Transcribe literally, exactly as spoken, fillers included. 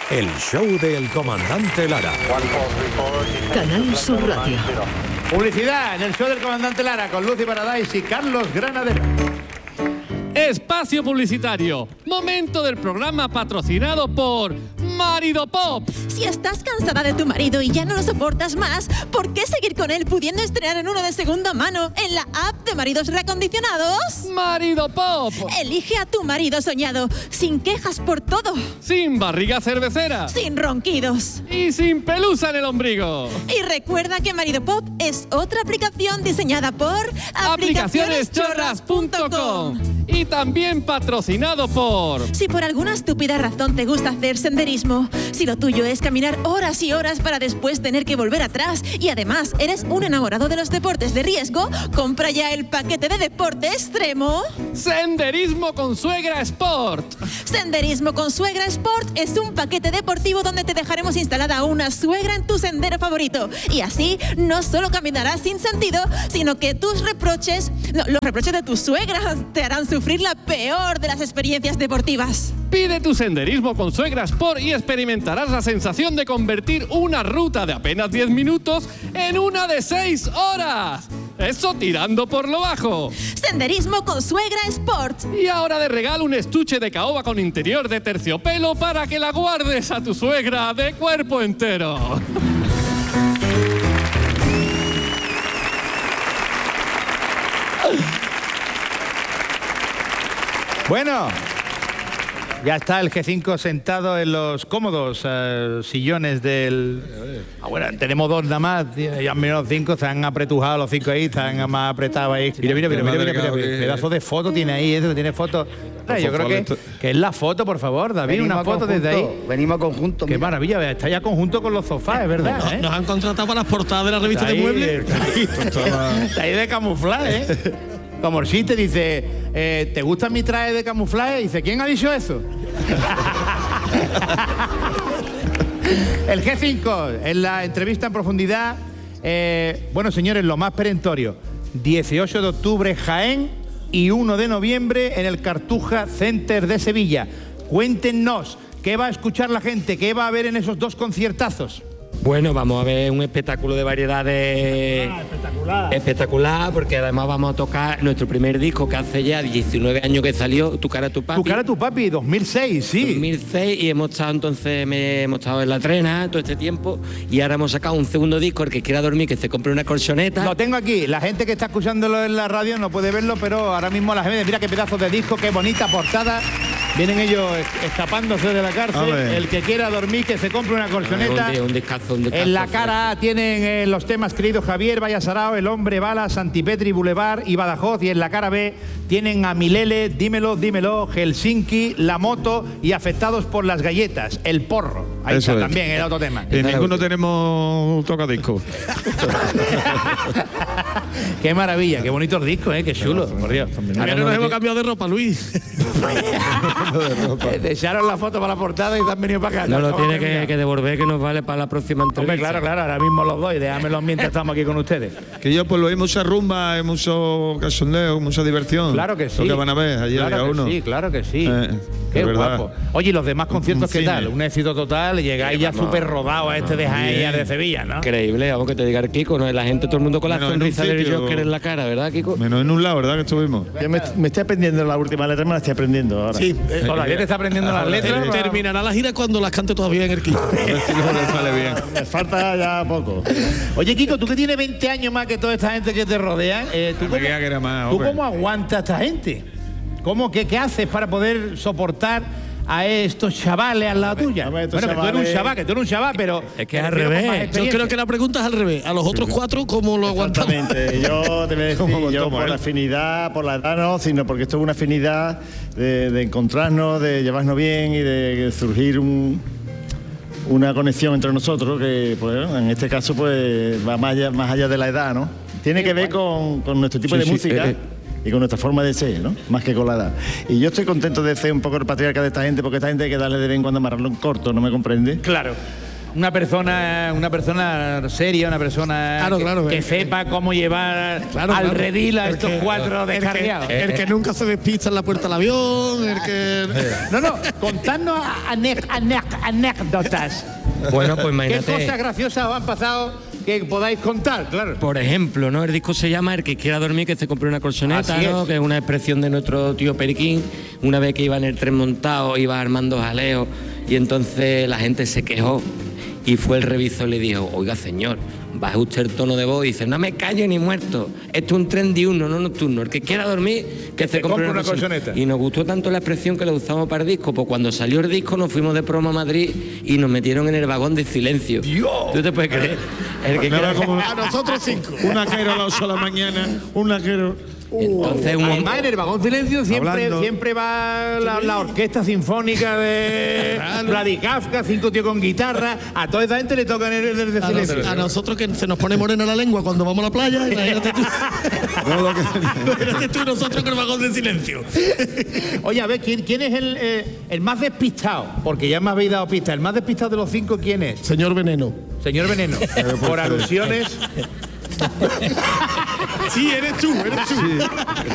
El show del comandante Lara. Canal Sur Radio. Publicidad en el show del comandante Lara con Lucy Paradise y Carlos Granadero. Espacio publicitario. Momento del programa patrocinado por Marido Pop. Si estás cansada de tu marido y ya no lo soportas más, ¿por qué seguir con él pudiendo estrenar en uno de segunda mano en la app de maridos reacondicionados? Marido Pop. Elige a tu marido soñado, sin quejas por todo. Sin barriga cervecera. Sin ronquidos. Y sin pelusa en el ombligo. Y recuerda que Marido Pop es otra aplicación diseñada por aplicaciones chorras punto com. Y también patrocinado por... Si por alguna estúpida razón te gusta hacer senderismo, si lo tuyo es caminar horas y horas para después tener que volver atrás y además eres un enamorado de los deportes de riesgo, compra ya el paquete de deporte extremo. Senderismo con Suegra Sport. Senderismo con Suegra Sport es un paquete deportivo donde te dejaremos instalada una suegra en tu sendero favorito. Y así no solo caminarás sin sentido, sino que tus reproches, no, los reproches de tus suegras te harán sufrir la peor de las experiencias deportivas. Pide tu senderismo con Suegra Sport y experimentarás la sensación de convertir una ruta de apenas diez minutos en una de seis horas. Eso tirando por lo bajo. Senderismo con Suegra Sport. Y ahora de regalo un estuche de caoba con interior de terciopelo para que la guardes a tu suegra de cuerpo entero. Bueno, ya está el G cinco sentado en los cómodos uh, sillones del... Ah, bueno, tenemos dos nada más, ya menos cinco, se han apretujado los cinco ahí, están más apretados ahí. Mira, mira, mira, mira, mira, mira, mira, pedazo de foto tiene ahí, eso que tiene foto. Yo creo que, que es la foto, por favor, David, venimos una foto desde ahí. Venimos a conjunto. Qué mira. maravilla, está ya conjunto con los sofás, es verdad. Nos, ¿eh? nos han contratado para las portadas de la revista Está de ahí, muebles. Está ahí, está ahí de camuflaje, ¿eh? Como el chiste dice, eh, ¿te gusta mi traje de camuflaje? Dice, ¿quién ha dicho eso? El G cinco, en la entrevista en profundidad, eh, bueno, señores, lo más perentorio, dieciocho de octubre Jaén y uno de noviembre en el Cartuja Center de Sevilla. Cuéntenos, ¿qué va a escuchar la gente? ¿Qué va a ver en esos dos conciertazos? Bueno, vamos a ver un espectáculo de variedades ah, espectacular. espectacular, porque además vamos a tocar nuestro primer disco que hace ya diecinueve años que salió, Tu cara, tu papi. Tu cara, tu papi, dos mil seis, sí. dos mil seis, y hemos estado entonces, me, hemos estado en la trena todo este tiempo, y ahora hemos sacado un segundo disco, el que quiera dormir, que se compre una colchoneta. Lo tengo aquí, la gente que está escuchándolo en la radio no puede verlo, pero ahora mismo la gente, mira qué pedazo de disco, qué bonita portada. Vienen ellos escapándose de la cárcel. El que quiera dormir, que se compre una colchoneta. Un, un descazo, un descazo, en la cara A tienen eh, los temas Querido Javier, Vaya Sarao, El Hombre Bala, Santipetri, Boulevard y Badajoz. Y en la cara B tienen a Milele, Dímelo, Dímelo, Helsinki, La Moto y Afectados por las Galletas, El Porro. Ahí Eso está es. también el otro tema. Y ninguno tenemos tocadiscos. Qué maravilla, qué bonitos discos, ¿eh? Qué chulo, por Dios. Ahora nos hemos cambiado de ropa, Luis. Te echaron la foto para la portada y te han venido para acá. No lo tiene que, que devolver, que nos vale para la próxima entrevista. Hombre, claro, claro, ahora mismo los doy, déjamelos mientras estamos aquí con ustedes. Que yo pues lo hay mucha rumba, hay mucho cachondeo, mucha diversión. Claro que sí. Lo que van a ver allí claro a que uno. Sí, claro que sí. Eh, Qué verdad. guapo. Oye, ¿y los demás conciertos qué cine. tal? Un éxito total, llegáis ya súper rodados a este de Jaén y al de Sevilla, ¿no? Increíble, vamos que te diga el Kiko, ¿no? La gente, todo el mundo con la Menos en un sonrisa del sitio. Joker en la cara, ¿verdad, Kiko? Menos en un lado, ¿verdad? Que estuvimos. Yo me, me estoy aprendiendo la última letra, me la estoy aprendiendo ahora. Sí, eh, ¿Todavía te está aprendiendo las letras? Terminará la gira cuando las cante todavía en el Kiko. A ver si no le sale bien. Me falta ya poco. Oye, Kiko, tú que tienes veinte años más que toda esta gente que te rodea, eh, ¿tú, Me cómo, creía que era más, ¿tú hombre. cómo aguantas a esta gente? ¿Cómo, qué, ¿Qué haces para poder soportar a estos chavales al lado tuya? Hombre, Bueno, estos que tú eres un chavales- chaval, que tú eres un chaval, pero... Es que es me al refiero con más revés. Yo experiencia. creo que la pregunta es al revés. A los otros cuatro, ¿cómo lo aguantamos? Exactamente. Yo te voy a decir, ¿Cómo yo toma, por eh? la afinidad, por la edad no, sino porque esto es una afinidad de, de encontrarnos, de llevarnos bien y de surgir un, una conexión entre nosotros que, pues, en este caso, pues, va más allá, más allá de la edad, ¿no? Tiene que ver con, con nuestro tipo Sí, de sí, música. eh, eh. Y con nuestra forma de ser, ¿no? Más que con la edad. Y yo estoy contento de ser un poco el patriarca de esta gente, porque esta gente hay que darle de vez en cuando amarrarlo en corto, ¿no me comprende? Claro. una persona, una persona seria, una persona Claro, que, claro, que el- sepa cómo llevar Claro, al claro. redil a El estos que- cuatro el que- descarriados. El que nunca se despista en la puerta del avión, el que... No, no, contadnos anec- anec- anécdotas. Bueno, pues ¿Qué imagínate. cosas graciosas os han pasado que podáis contar? Claro. Por ejemplo, ¿no? El disco se llama El que quiera dormir, que se compre una colchoneta, Así ¿no? es. Que es una expresión de nuestro tío Periquín. Una vez que iba en el tren montado, iba armando jaleo y entonces la gente se quejó y fue el revisor y le dijo, oiga señor, baje usted el tono de voz y dice, no me callo ni muerto, esto es un tren diurno, no nocturno, el que quiera dormir, que se compre una, colchoneta. Y nos gustó tanto la expresión que la usamos para el disco, pues cuando salió el disco nos fuimos de promo a Madrid y nos metieron en el vagón de silencio. ¿Tú te puedes creer? El que Nada quiera- como A nosotros cinco. un naquero a las ocho de la mañana, un naquero. Entonces, un Además, en el vagón silencio siempre, Hablando. siempre va la, la orquesta sinfónica de Vladi Kafka, cinco tíos con guitarra. A toda esa gente le tocan el, el, el A, silencio. nos- a nosotros que se nos pone morena la lengua cuando vamos a la playa, imagínate tú. No, lo que- Imagínate tú y nosotros con el vagón de silencio. Oye, a ver, ¿quién, quién es el, eh, el más despistado? Porque ya me habéis dado pista. ¿El más despistado de los cinco quién es? Señor Veneno. Señor Veneno. Por alusiones. Sí, eres tú, eres tú.